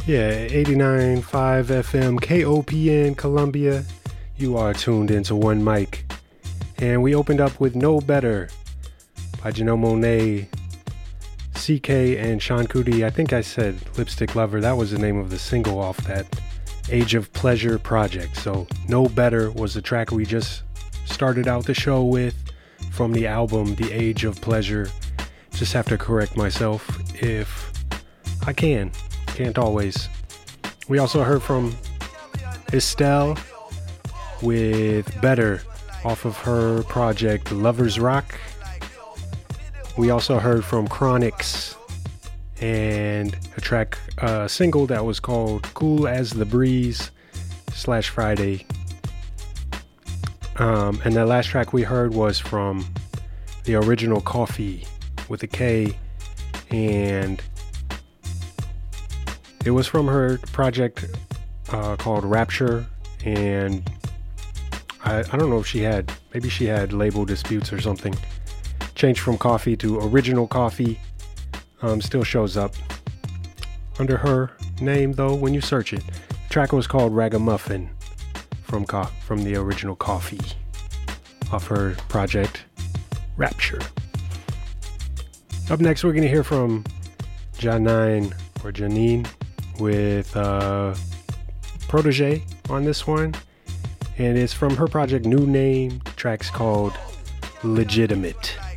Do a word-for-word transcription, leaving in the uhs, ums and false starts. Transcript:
Yeah, eighty-nine point five F M K O P N Columbia. You are tuned into One Mic. And we opened up with No Better by Janelle Monáe, C K, and Sean Kuti. I think I said Lipstick Lover. That was the name of the single off that Age of Pleasure project. So No Better was the track we just started out the show with from the album The Age of Pleasure. Just have to correct myself if I can. Can't always. We also heard from Estelle with Better off of her project Lovers Rock. We also heard from Chronix and a track, a single that was called Cool as the Breeze slash Friday. Um, and the last track we heard was from the original Coffee with a K, and it was from her project uh, called Rapture, and I, I don't know if she had, maybe she had label disputes or something. Changed from Coffee to Original Coffee. Um, still shows up under her name though when you search it. The track was called Ragamuffin from Co- from the original Coffee off her project Rapture. Up next, we're going to hear from Janine or Janine with uh, Protege on this one, and it's from her project New Name. The track's called Legitimate.